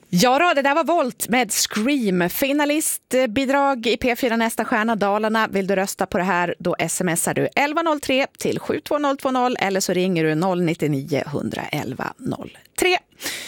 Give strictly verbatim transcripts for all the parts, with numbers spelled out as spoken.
Ja då, det där var Volt med Scream. Finalistbidrag i P fyra Nästa stjärna Dalarna. Vill du rösta på det här, då smsar du elva noll tre till sju två noll två noll eller så ringer du noll nio nio ett ett ett noll tre.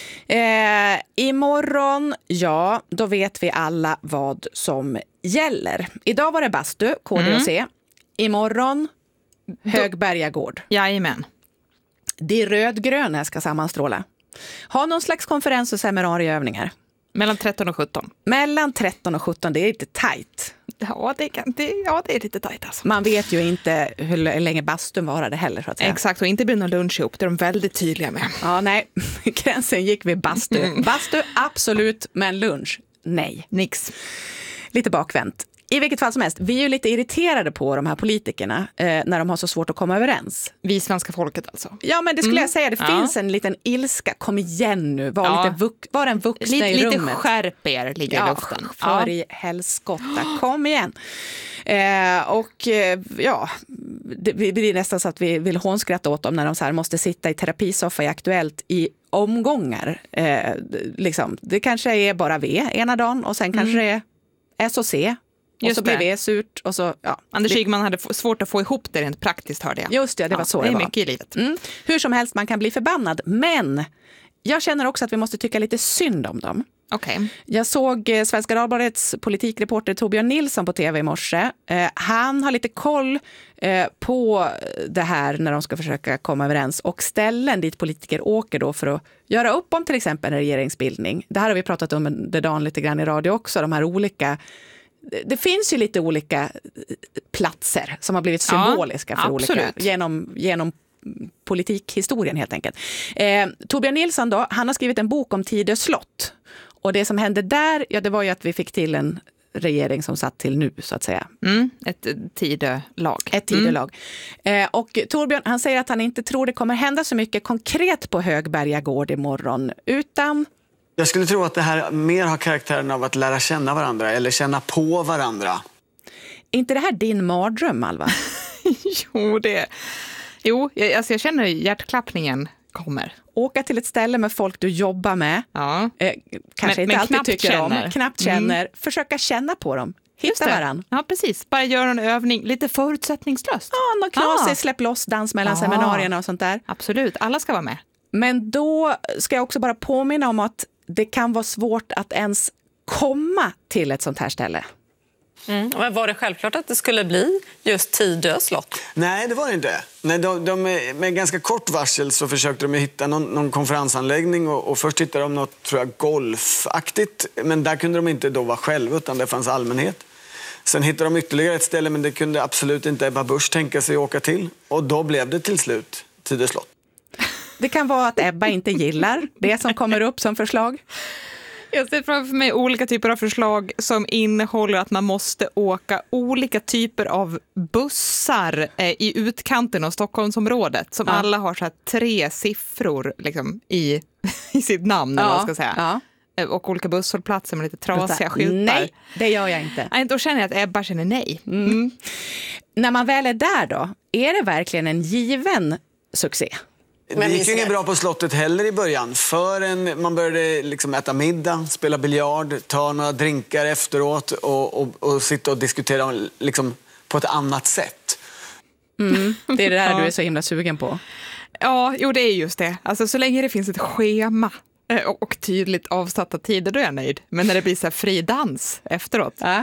Eh, imorgon, ja, då vet vi alla vad som gäller. Idag var det bastu, K D och C. Mm. Imorgon, Högbergagård. Jajamän. Det rödgröna ska sammanstråla. Ha någon slags konferens- och seminarieövningar. Mellan tretton och sjutton. Mellan tretton och sjutton, det är lite tajt. Ja, det, kan, det, ja, det är lite tajt alltså. Man vet ju inte hur länge bastun varade heller, så att säga. Exakt, och inte blir någon lunch ihop, det är de väldigt tydliga med. Ja, nej, gränsen gick vid bastu. Mm. Bastu, absolut, men lunch, nej. Nix. Lite bakvänt. I vilket fall som helst, vi är ju lite irriterade på de här politikerna eh, när de har så svårt att komma överens. Vi svenska folket alltså. Ja, men det skulle mm. jag säga, det ja. finns en liten ilska. Kom igen nu, var, ja. lite vux, var en vuxna lite, i rummet. Lite skärp er ligger ja, i luften. För ja. i helskotta, kom igen. Eh, och eh, ja, det blir nästan så att vi vill hånskratta åt dem när de så här måste sitta i terapisoffa i Aktuellt i omgångar. Eh, liksom. Det kanske är bara V ena dagen och sen kanske mm. det är S och C. Och Just så blir det. det surt. Och så, ja. Anders Ygeman hade svårt att få ihop det rent praktiskt, hörde jag. Just det, det var ja, så det, det är var. mycket i livet. Mm. Hur som helst, man kan bli förbannad. Men jag känner också att vi måste tycka lite synd om dem. Okay. Jag såg eh, Svenska Dagbladets politikreporter Torbjörn Nilsson på tv i morse. Eh, han har lite koll eh, på det här när de ska försöka komma överens. Och ställen dit politiker åker då för att göra upp om till exempel en regeringsbildning. Det här har vi pratat om under dagen lite grann i radio också. De här olika... Det finns ju lite olika platser som har blivit symboliska ja, för absolut. olika genom, genom politikhistorien helt enkelt. Eh, Torbjörn Nilsson då, han har skrivit en bok om Tidö slott. Och det som hände där, ja, det var ju att vi fick till en regering som satt till nu så att säga. Mm, ett Tidö-lag. Ett Tidö-lag. Mm. Eh, och Torbjörn, han säger att han inte tror det kommer hända så mycket konkret på Högbergagård imorgon, utan... Jag skulle tro att det här mer har karaktären av att lära känna varandra eller känna på varandra. Är inte det här din mardröm, Alva? jo, det Jo, jag, alltså jag känner hjärtklappningen kommer. Åka till ett ställe med folk du jobbar med. Ja. Eh, kanske men, inte men alltid tycker känner. om. Knappt känner. Mm. Försöka känna på dem. Hitta varandra. Ja, precis. Bara göra en övning lite förutsättningslöst. Ja, någon knasig, ah. släpp loss dans mellan ah. seminarierna och sånt där. Absolut, alla ska vara med. Men då ska jag också bara påminna om att det kan vara svårt att ens komma till ett sånt här ställe. Mm. Men var det självklart att det skulle bli just Tidö slott? Nej, det var det inte. Nej, de, de, med ganska kort varsel så försökte de hitta någon, någon konferensanläggning och, och först hittade de något, tror jag, golfaktigt. Men där kunde de inte då vara själva utan det fanns allmänhet. Sen hittade de ytterligare ett ställe men det kunde absolut inte Ebba Busch tänka sig att åka till. Och då blev det till slut Tidö slott. Det kan vara att Ebba inte gillar det som kommer upp som förslag. Jag ser framför mig olika typer av förslag som innehåller att man måste åka olika typer av bussar eh, i utkanten av Stockholmsområdet. Som ja. alla har så här tre siffror liksom, i, i sitt namn. Ja. Eller vad man ska säga. Ja. Och olika busshållplatser med lite trasiga skyltar. Nej, det gör jag inte. Nej, då känner jag att Ebba känner nej. Mm. Mm. När man väl är där då, är det verkligen en given succé? Det gick ju inget bra på slottet heller i början. Förrän man började liksom äta middag, spela biljard, ta några drinkar efteråt och, och, och sitta och diskutera liksom på ett annat sätt. Mm, det är det där ja. du är så himla sugen på. Ja, jo det är just det. Alltså så länge det finns ett schema och, och tydligt avsatta tider, då är jag nöjd. Men när det blir så här fri dans efteråt. Ja.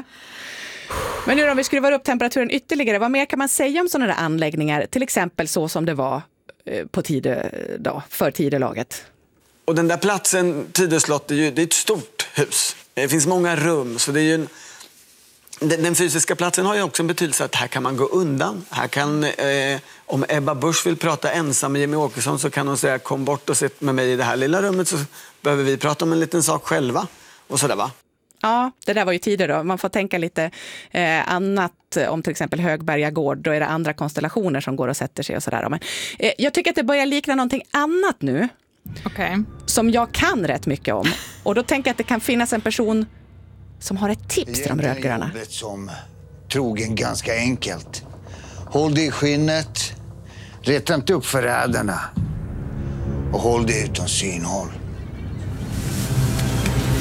Men nu om vi skruvar upp temperaturen ytterligare, vad mer kan man säga om sådana där anläggningar? Till exempel så som det var på Tidö då, för Tidölaget. Och den där platsen, Tidö slott, det är ju det är ett stort hus. Det finns många rum, så det är ju en, den, den fysiska platsen har ju också en betydelse att här kan man gå undan. Här kan, eh, om Ebba Busch vill prata ensam med Jimmy Åkesson så kan hon säga kom bort och sitt med mig i det här lilla rummet så behöver vi prata om en liten sak själva. Och sådär va? Ja, det där var ju tider då. Man får tänka lite eh, annat om till exempel Högbergagård. Då är det andra konstellationer som går och sätter sig och sådär. Men eh, jag tycker att det börjar likna någonting annat nu. Okay. Som jag kan rätt mycket om. Och då tänker jag att det kan finnas en person som har ett tips till de rödgröna. Jobbet som trogen ganska enkelt. Håll dig i skinnet. Rätta inte upp förrädarna. Och håll dig utan synhåll.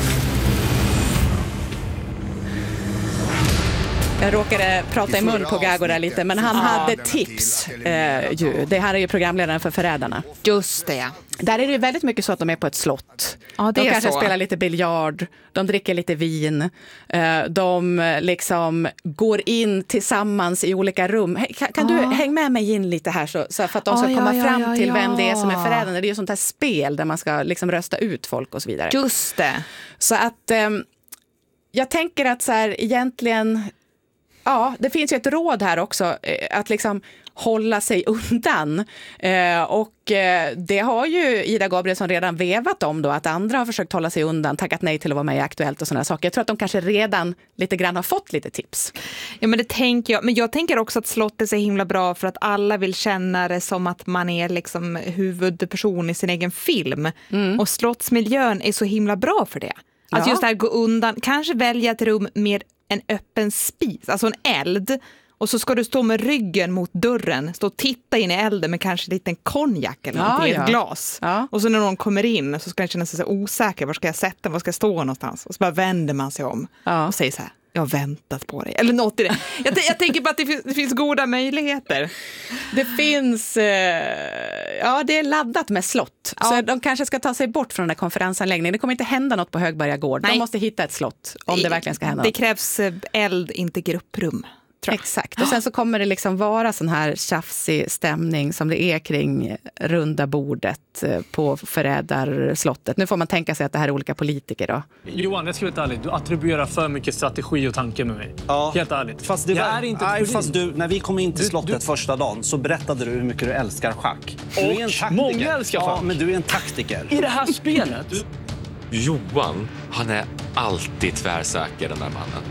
Jag råkade prata i mun på Gago där lite, men han hade tips. Eh, ju. Det här är ju programledaren för Förrädarna. Just det. Där är det väldigt mycket så att de är på ett slott. Ja, det de är kanske så. spelar lite biljard, de dricker lite vin, eh, de liksom går in tillsammans i olika rum. Kan, kan du häng med mig in lite här så, så för att de ska Ja, komma ja, fram ja, till ja. vem det är som är förrädande. Det är ju sånt här spel där man ska liksom rösta ut folk och så vidare. Just det. Så att eh, jag tänker att så här egentligen, ja, det finns ju ett råd här också eh, att liksom hålla sig undan. Eh, och eh, det har ju Ida Gabrielsson redan vevat om då, att andra har försökt hålla sig undan, tackat nej till att vara med i Aktuellt och sådana saker. Jag tror att de kanske redan lite grann har fått lite tips. Ja, men det tänker jag. Men jag tänker också att slottet är så himla bra för att alla vill känna det som att man är liksom huvudperson i sin egen film. Mm. Och slottsmiljön är så himla bra för det. Att Ja. just där gå undan, kanske välja ett rum med en öppen spis, alltså en eld. Och så ska du stå med ryggen mot dörren, stå och titta in i elden med kanske en liten konjak eller Ja, någonting i ja. ett glas. Ja. Och så när någon kommer in så ska den känna sig så osäker. Var ska jag sätta, var ska jag stå någonstans? Och så bara vänder man sig om Ja. och säger så här: jag har väntat på dig. Eller något i det. Jag, jag tänker på att det finns, det finns goda möjligheter. Det finns, eh, ja det är laddat med slott. Ja. Så de kanske ska ta sig bort från den där konferensanläggningen. Det kommer inte hända något på Högberga gård. Nej. De måste hitta ett slott om det verkligen ska hända Det något. krävs eh, eld, inte grupprum. Exakt. Och sen så kommer det liksom vara sån här tjafsig stämning som det är kring runda bordet på Förrädarslottet. Nu får man tänka sig att det här är olika politiker då. Johan, jag ska vara ärlig. Du attribuerar för mycket strategi och tanke med mig. Ja. Helt ärligt. Fast, det jag var, är inte nej, ett fast du, när vi kom in till Du- slottet du- första dagen så berättade du hur mycket du älskar schack. Du är Och en taktiker. många älskar Ja, schack. men du är en taktiker. I det här spelet. Johan, han är alltid tvärsäker, den där mannen.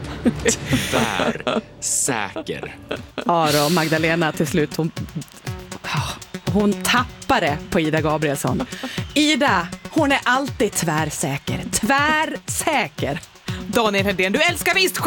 Tvärsäker. Ja då, Magdalena till slut, hon, hon tappade på Ida Gabrielsson. Ida, hon är alltid tvärsäker. Tvärsäker. Daniel Hedén, du älskar visst